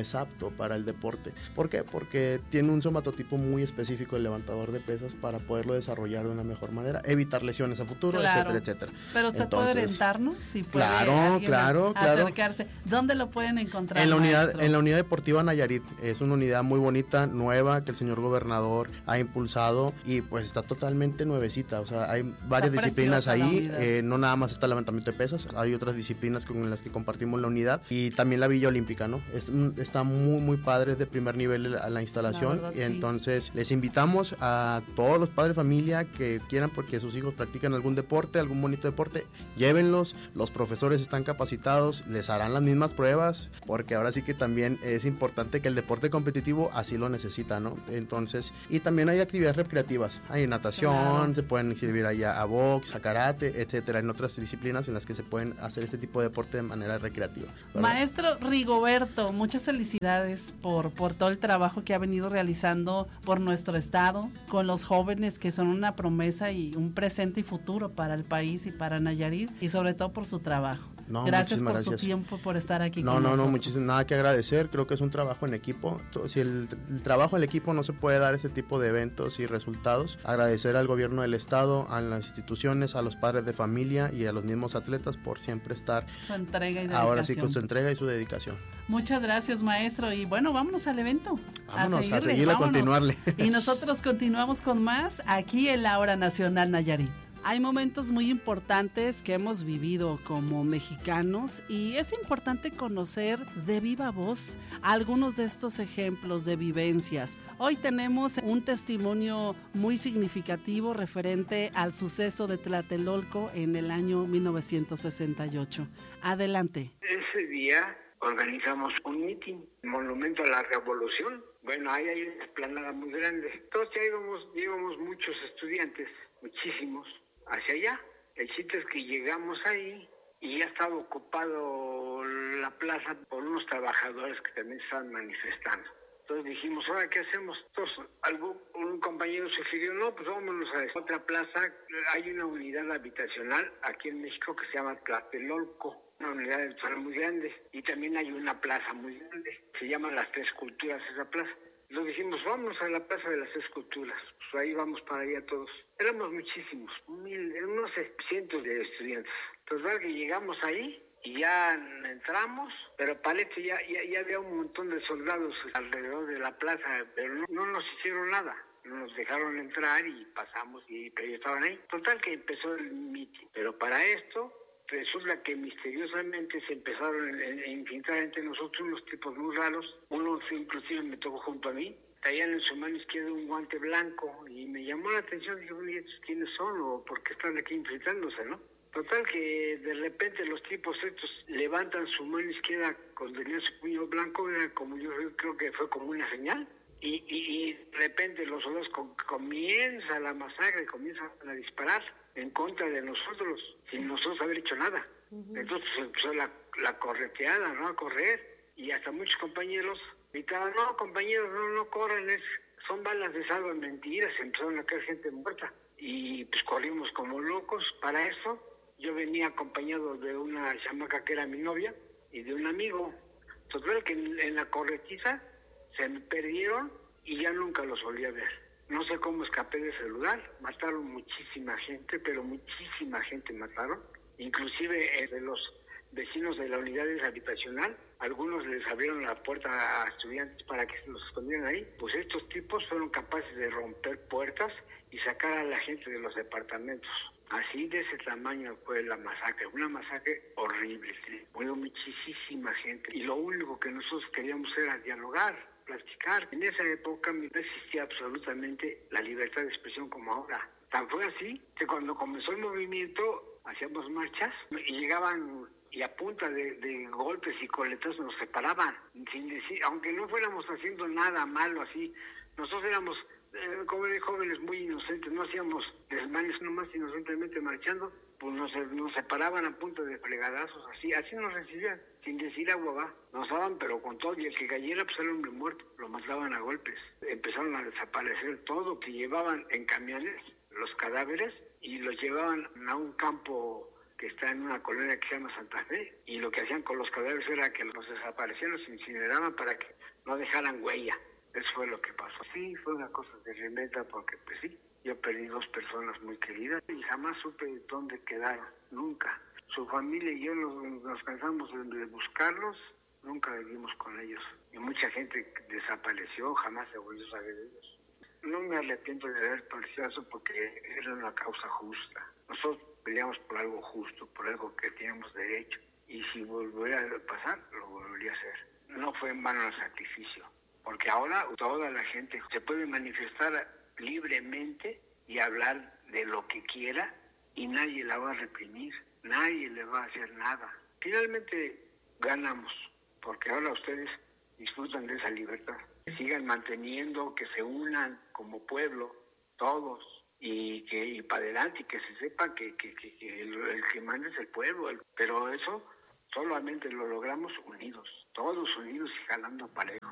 es apto para el deporte. ¿Por qué? Porque tiene un somatotipo muy específico el levantador de pesas para poderlo desarrollar de una mejor manera, evitar lesiones a futuro, claro. etcétera, etcétera. Pero se Entonces, puede orientarnos, si puede claro, claro, claro. acercarse. ¿Dónde lo pueden encontrar, En la unidad, maestro? en la unidad deportiva Nayarit. Es una unidad muy bonita, nueva, que el señor gobernador ha impulsado y pues está totalmente nuevecita. O sea, hay varias Está disciplinas ahí, eh, no nada más está el levantamiento de pesas, hay otras disciplinas con las que compartimos la unidad y también la Villa Olímpica, ¿no? Es, está muy, muy padre, de primer nivel la, la instalación. La verdad, y entonces sí. Les invitamos a todos los padres de familia que quieran, porque sus hijos practican algún deporte, algún bonito deporte, llévenlos, los profesores están capacitados, les harán las mismas pruebas, porque ahora sí que también es importante que el deporte competitivo así lo necesita, ¿no? Entonces, y también hay actividades recreativas, hay natación, claro. Se pueden inscribir allá a box, a karate, etcétera, en otras disciplinas en las que se pueden hacer este tipo de deporte de manera recreativa, ¿verdad? Maestro Rigoberto, muchas felicidades por, por todo el trabajo que ha venido realizando por nuestro estado, con los jóvenes que son una promesa y un presente y futuro para el país y para Nayarit, y sobre todo por su trabajo. No, gracias por gracias. Su tiempo, por estar aquí no, con no, nosotros. No, no, muchísimo nada que agradecer. Creo que es un trabajo en equipo. Si el, el trabajo en equipo no se puede dar ese tipo de eventos y resultados, agradecer al gobierno del estado, a las instituciones, a los padres de familia y a los mismos atletas por siempre estar su entrega y dedicación. Ahora sí, con su entrega y su dedicación. Muchas gracias, maestro, y bueno, vámonos al evento. Vámonos, a seguirle, a, vámonos. seguirle, a continuarle. Y nosotros continuamos con más aquí en la Hora Nacional Nayarit. Hay momentos muy importantes que hemos vivido como mexicanos y es importante conocer de viva voz algunos de estos ejemplos de vivencias. Hoy tenemos un testimonio muy significativo referente al suceso de Tlatelolco en el año mil novecientos sesenta y ocho. Adelante. Ese día organizamos un mitin, Monumento a la Revolución. Bueno, ahí hay una explanada muy grande. Entonces ya íbamos, íbamos muchos estudiantes, muchísimos, hacia allá. El chiste es que llegamos ahí y ya estaba ocupado la plaza por unos trabajadores que también estaban manifestando. Entonces dijimos, ¿ahora qué hacemos? Entonces algo, un compañero sugirió, no, pues vámonos a esta otra plaza. Hay una unidad habitacional aquí en México que se llama Tlatelolco, una unidad habitacional muy grande, y también hay una plaza muy grande, se llama Las Tres Culturas esa plaza. Lo dijimos, vamos a la Plaza de las Tres Culturas, pues ahí vamos para allá todos. Éramos muchísimos, mil, no sé, cientos de estudiantes. Total que llegamos ahí y ya entramos, pero para esto ya, ya, ya había un montón de soldados alrededor de la plaza, pero no, no nos hicieron nada. Nos dejaron entrar y pasamos, y pero ellos estaban ahí. Total que empezó el mitin, pero para esto resulta que misteriosamente se empezaron a infiltrar entre nosotros unos tipos muy raros. Uno inclusive me tocó junto a mí, traían en su mano izquierda un guante blanco y me llamó la atención. Dije, oye, ¿quiénes son o por qué están aquí infiltrándose, no? Total que de repente los tipos estos levantan su mano izquierda cuando tenía su puño blanco, era como, yo creo que fue como una señal. Y, y, y de repente los soldados com- comienza la masacre, comienzan a disparar en contra de nosotros, sin nosotros haber hecho nada. Uh-huh. Entonces empezó la, la correteada, ¿no? A correr, y hasta muchos compañeros gritaban, no, compañeros, no, no corran, es, son balas de salva, mentiras, empezaron a caer gente muerta. Y pues corrimos como locos. Para eso yo venía acompañado de una chamaca que era mi novia y de un amigo. Total que en, en la corretiza se me perdieron y ya nunca los volví a ver. No sé cómo escapé de ese lugar. Mataron muchísima gente, pero muchísima gente mataron. Inclusive eh, de los vecinos de la unidad habitacional, algunos les abrieron la puerta a estudiantes para que se los escondieran ahí. Pues estos tipos fueron capaces de romper puertas y sacar a la gente de los departamentos. Así de ese tamaño fue la masacre, una masacre horrible, ¿sí? Murió muchísima gente y lo único que nosotros queríamos era dialogar, platicar. En esa época no existía absolutamente la libertad de expresión como ahora. Tan fue así que cuando comenzó el movimiento hacíamos marchas y llegaban y a punta de, de golpes y coletazos nos separaban, sin decir, aunque no fuéramos haciendo nada malo así, nosotros éramos Eh, como de jóvenes muy inocentes, no hacíamos desmanes nomás, inocentemente marchando, pues nos, nos separaban a punta de fregadazos, así, así nos recibían, sin decir agua va, nos daban pero con todo, y el que cayera pues era hombre muerto, lo mataban a golpes, empezaron a desaparecer todo, que llevaban en camiones los cadáveres y los llevaban a un campo que está en una colonia que se llama Santa Fe, y lo que hacían con los cadáveres era que los desaparecían, los incineraban para que no dejaran huella. Eso fue lo que pasó. Sí, fue una cosa tremenda porque pues sí, yo perdí dos personas muy queridas y jamás supe dónde quedaron, nunca. Su familia y yo nos, nos cansamos de buscarlos, nunca vivimos con ellos. Y mucha gente desapareció, jamás se volvió a saber de ellos. No me arrepiento de haber participado eso porque era una causa justa. Nosotros peleamos por algo justo, por algo que teníamos derecho. Y si volviera a pasar, lo volvería a hacer. No fue en vano el sacrificio, porque ahora toda la gente se puede manifestar libremente y hablar de lo que quiera y nadie la va a reprimir, nadie le va a hacer nada. Finalmente ganamos, porque ahora ustedes disfrutan de esa libertad. Sigan manteniendo, que se unan como pueblo, todos, y que y para adelante, y que se sepa que, que, que, que el, el que manda es el pueblo. El, pero eso solamente lo logramos unidos, todos unidos y jalando parejo.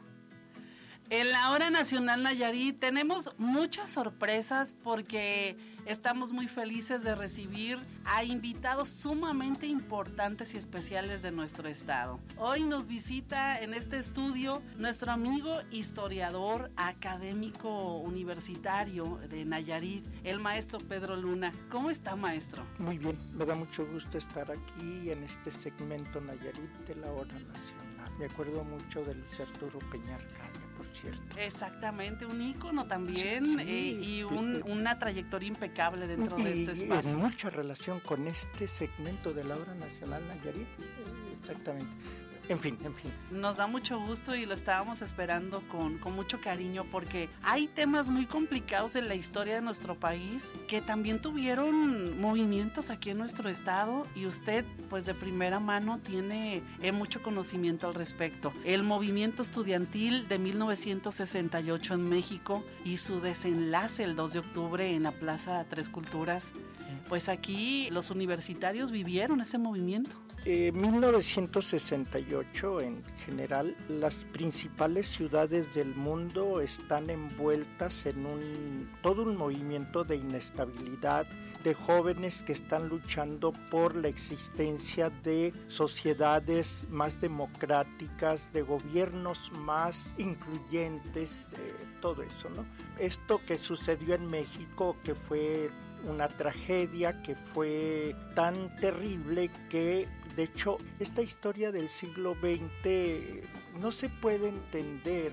En la Hora Nacional Nayarit tenemos muchas sorpresas porque estamos muy felices de recibir a invitados sumamente importantes y especiales de nuestro estado. Hoy nos visita en este estudio nuestro amigo historiador académico universitario de Nayarit, el maestro Pedro Luna. ¿Cómo está, maestro? Muy bien, me da mucho gusto estar aquí en este segmento Nayarit de la Hora Nacional. Me acuerdo mucho de Luis Arturo Peñar Caña, por cierto. Exactamente, un ícono también, sí, eh, y un, una trayectoria impecable dentro y, de este espacio. Y en mucha relación con este segmento de la Hora Nacional Nayarit, exactamente. En fin, en fin. Nos da mucho gusto y lo estábamos esperando con, con mucho cariño porque hay temas muy complicados en la historia de nuestro país que también tuvieron movimientos aquí en nuestro estado y usted pues de primera mano tiene eh, mucho conocimiento al respecto. El movimiento estudiantil de mil novecientos sesenta y ocho en México y su desenlace el dos de octubre en la Plaza Tres Culturas, pues aquí los universitarios vivieron ese movimiento. Eh, mil novecientos sesenta y ocho en general, las principales ciudades del mundo están envueltas en un todo un movimiento de inestabilidad, de jóvenes que están luchando por la existencia de sociedades más democráticas, de gobiernos más incluyentes, eh, todo eso, ¿no? Esto que sucedió en México, que fue una tragedia, que fue tan terrible que de hecho, esta historia del siglo veinte no se puede entender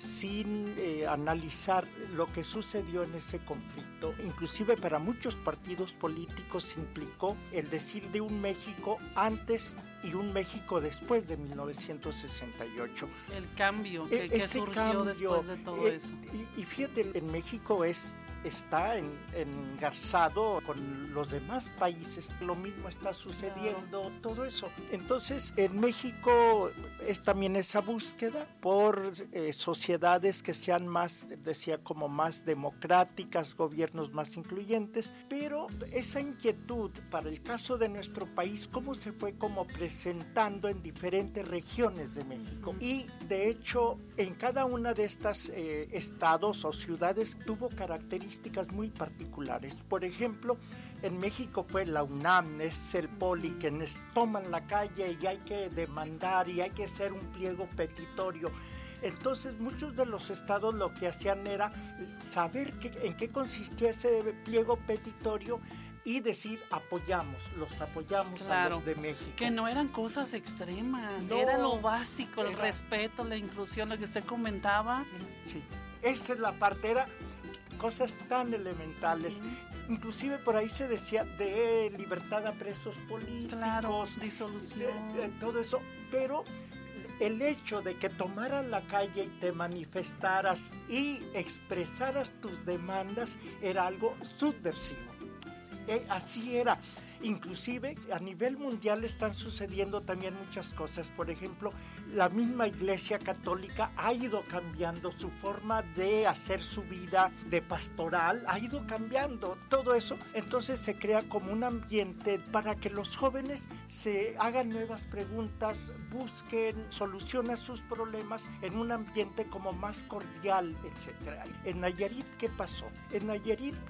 sin eh, analizar lo que sucedió en ese conflicto. Inclusive para muchos partidos políticos implicó el decir de un México antes y un México después de mil novecientos sesenta y ocho. El cambio que, que surgió cambio, después de todo eh, eso. Y, y fíjate, en México es... está en, engarzado con los demás países, lo mismo está sucediendo, todo eso. Entonces, en México es también esa búsqueda por eh, sociedades que sean más, decía, como más democráticas, gobiernos más incluyentes, pero esa inquietud para el caso de nuestro país, cómo se fue como presentando en diferentes regiones de México. Y, de hecho, en cada una de estas eh, estados o ciudades tuvo características muy particulares. Por ejemplo, en México fue la UNAM, es el Poli, quienes toman la calle y hay que demandar y hay que hacer un pliego petitorio. Entonces muchos de los estados lo que hacían era saber qué, en qué consistía ese pliego petitorio y decir apoyamos, los apoyamos, claro, a los de México. Que no eran cosas extremas, no, era lo básico, el era, respeto, la inclusión, lo que usted comentaba. Sí, esa es la parte, era cosas tan elementales. Uh-huh. Inclusive por ahí se decía de libertad a presos políticos, claro, disolución, de, de todo eso, pero el hecho de que tomaras la calle y te manifestaras y expresaras tus demandas era algo subversivo. Sí. Eh, así era. Inclusive a nivel mundial están sucediendo también muchas cosas. Por ejemplo, la misma Iglesia Católica ha ido cambiando su forma de hacer su vida de pastoral, ha ido cambiando todo eso. Entonces se crea como un ambiente para que los jóvenes se hagan nuevas preguntas, busquen solución a sus problemas en un ambiente como más cordial, etcétera. En Nayarit, ¿qué pasó? En Nayarit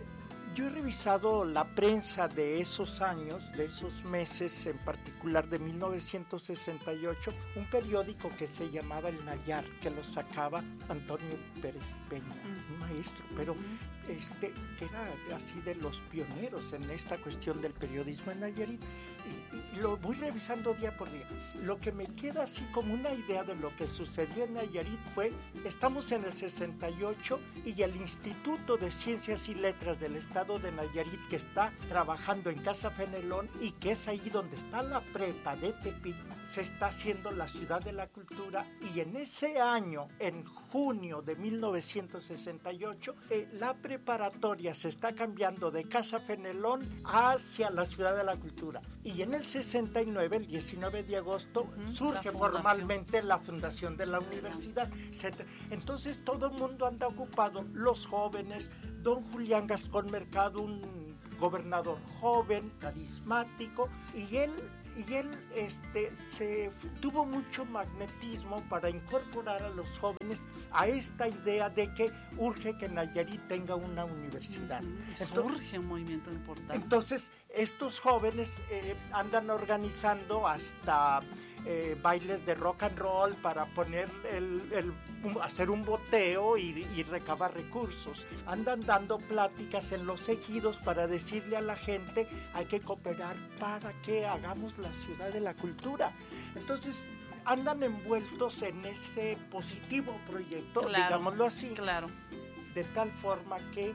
yo he revisado la prensa de esos años, de esos meses, en particular de mil novecientos sesenta y ocho, un periódico que se llamaba El Nayar, que lo sacaba Antonio Pérez Peña, uh-huh. un maestro, pero uh-huh. este, que era así de los pioneros en esta cuestión del periodismo en Nayarit, y, y lo voy revisando día por día. Lo que me queda así como una idea de lo que sucedió en Nayarit fue, estamos en el sesenta y ocho y el Instituto de Ciencias y Letras del Estado de Nayarit, que está trabajando en Casa Fenelón y que es ahí donde está la prepa de Tepic, se está haciendo la Ciudad de la Cultura, y en ese año, en junio de mil novecientos sesenta y ocho, eh, la preparatoria se está cambiando de Casa Fenelón hacia la Ciudad de la Cultura, y en el sesenta y nueve, el diecinueve de agosto, uh-huh, surge la formalmente la fundación de la universidad. Entonces todo el mundo anda ocupado, los jóvenes, don Julián Gascón Mercado, un gobernador joven, carismático, y él y él este, se tuvo mucho magnetismo para incorporar a los jóvenes a esta idea de que urge que Nayarit tenga una universidad. Entonces, urge un movimiento importante. Entonces, estos jóvenes eh, andan organizando hasta eh, bailes de rock and roll para poner el, el hacer un boteo y, y recabar recursos. Andan dando pláticas en los ejidos para decirle a la gente hay que cooperar para que hagamos la Ciudad de la Cultura. Entonces andan envueltos en ese positivo proyecto, claro, digámoslo así, claro. De tal forma que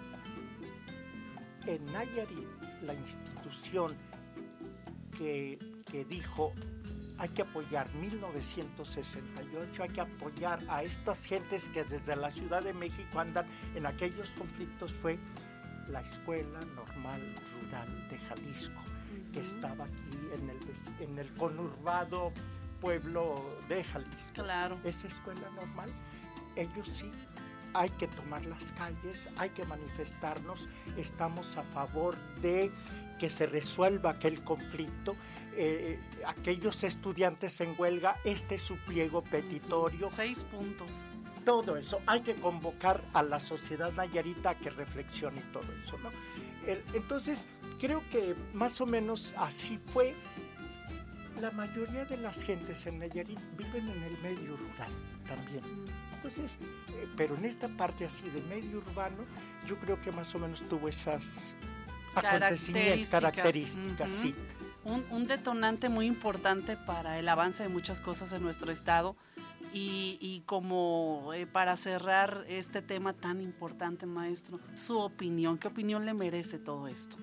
en Nayarit, la institución que, que dijo hay que apoyar mil novecientos sesenta y ocho, hay que apoyar a estas gentes que desde la Ciudad de México andan en aquellos conflictos, fue la Escuela Normal Rural de Jalisco, uh-huh. que estaba aquí en el, en el conurbado pueblo de Jalisco. Claro. Esa escuela normal, ellos sí, hay que tomar las calles, hay que manifestarnos, estamos a favor de que se resuelva aquel conflicto. Eh, aquellos estudiantes en huelga, este es su pliego petitorio. Seis puntos. Todo eso, hay que convocar a la sociedad nayarita a que reflexione y todo eso, ¿no? El, entonces, creo que más o menos así fue. La mayoría de las gentes en Nayarit viven en el medio rural también. Entonces, eh, pero en esta parte así de medio urbano, yo creo que más o menos tuvo esas acontecimientos, características, uh-huh. sí. Un, un detonante muy importante para el avance de muchas cosas en nuestro estado. Y, y como eh, para cerrar este tema tan importante, maestro, su opinión, ¿qué opinión le merece todo esto?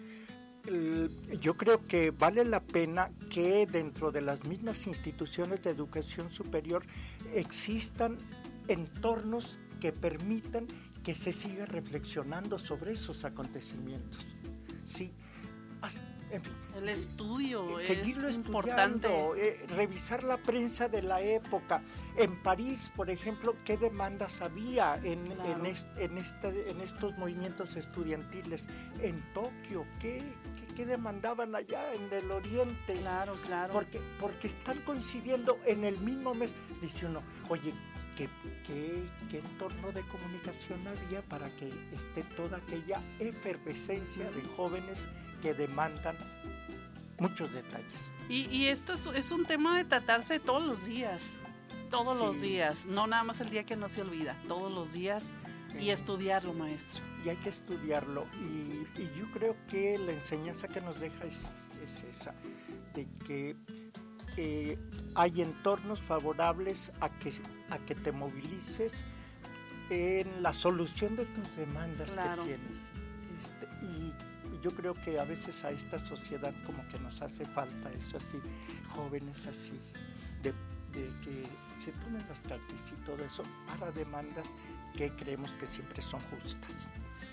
Yo creo que vale la pena que dentro de las mismas instituciones de educación superior existan entornos que permitan que se siga reflexionando sobre esos acontecimientos. Sí, en fin, el estudio eh, es seguirlo importante. Eh, revisar la prensa de la época. En París, por ejemplo, ¿qué demandas había en, claro. en, est, en, este, en estos movimientos estudiantiles? En Tokio, ¿qué, qué, qué demandaban allá en el oriente? Claro, claro. Porque, porque están coincidiendo en el mismo mes. Dice uno, oye, ¿Qué, qué, ¿qué entorno de comunicación había para que esté toda aquella efervescencia de jóvenes que demandan muchos detalles? Y, y esto es, es un tema de tratarse todos los días, todos sí. los días, no nada más el día que no se olvida, todos los días, y estudiarlo, maestro. Y hay que estudiarlo, y, y yo creo que la enseñanza que nos deja es, es esa, de que eh, hay entornos favorables a que, a que te movilices en la solución de tus demandas claro. que tienes. Este, y, y yo creo que a veces a esta sociedad como que nos hace falta eso así, jóvenes así, de, de que se tomen las calles y todo eso para demandas que creemos que siempre son justas.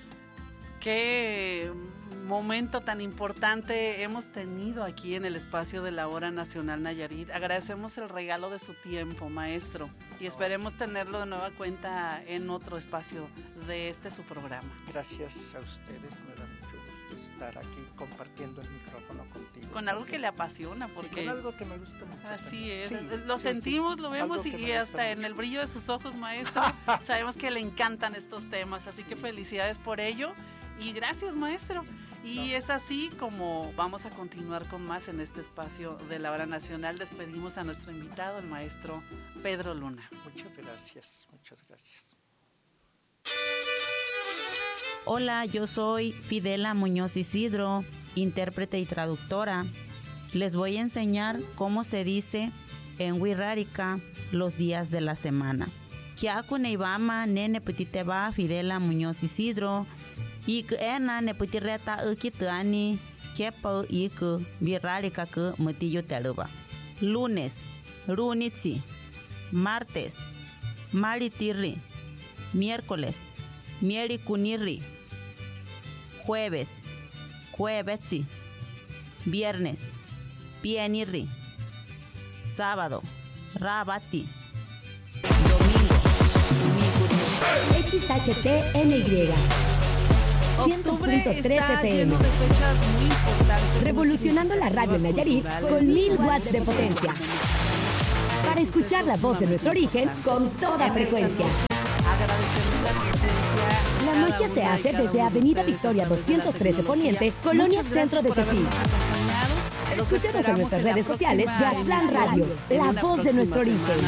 Qué momento tan importante hemos tenido aquí en el espacio de la Hora Nacional Nayarit. Agradecemos el regalo de su tiempo, maestro, y esperemos tenerlo de nueva cuenta en otro espacio de este su programa. Gracias a ustedes, me da mucho gusto estar aquí compartiendo el micrófono contigo. Con algo que le apasiona, porque... Y con algo que me gusta mucho. Así es, sí, lo sentimos, sí, lo vemos y, y hasta mucho. En el brillo de sus ojos, maestro, sabemos que le encantan estos temas, así que felicidades por ello. Y gracias, maestro. Y es así como vamos a continuar con más en este espacio de la Hora Nacional. Despedimos a nuestro invitado, el maestro Pedro Luna. Muchas gracias, muchas gracias. Hola, yo soy Fidela Muñoz Isidro, intérprete y traductora. Les voy a enseñar cómo se dice en Wixárika los días de la semana. Kiaku neibama nene petiteba Fidela Muñoz Isidro. Ik ena ne putireta ukituani kepa ik Wixárika ke matillo teluba. Lunes, runitsi. Martes, maritirri. Miércoles, mierikunirri. Jueves, juevetsi. Viernes, pienirri. Sábado, rabati. Domingo, migurri. X H T N Y ciento punto tres F M. Revolucionando la radio en Nayarit con mil watts de potencia. Para escuchar la voz de nuestro origen con toda frecuencia. La magia se hace desde Avenida Victoria doscientos trece Poniente, Colonia Centro de Tepic. Escúchanos en nuestras redes sociales de Aztlán Radio, la voz de nuestro origen.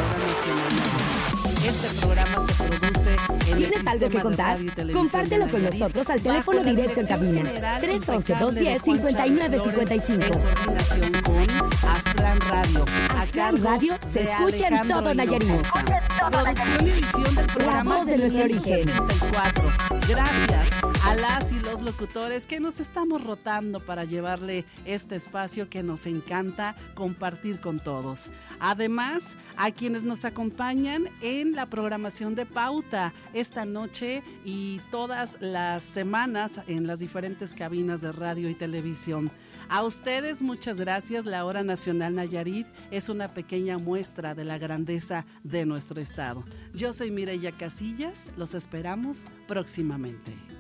Este programa se produce en ¿Tienes algo que contar? Compártelo con nosotros al teléfono directo en cabina tres once, dos diez, cincuenta y nueve cincuenta y cinco. En coordinación con Aztlán Radio. Aztlán Radio se escucha en todo Nayarit. Producción y edición del programa La voz de nuestro origen. setenta y cuatro. Gracias a las y los locutores que nos estamos rotando para llevarle este espacio que nos encanta compartir con todos. Además, a quienes nos acompañan en la programación de Pauta esta noche y todas las semanas en las diferentes cabinas de radio y televisión. A ustedes muchas gracias. La Hora Nacional Nayarit es una pequeña muestra de la grandeza de nuestro estado. Yo soy Mireya Casillas, los esperamos próximamente.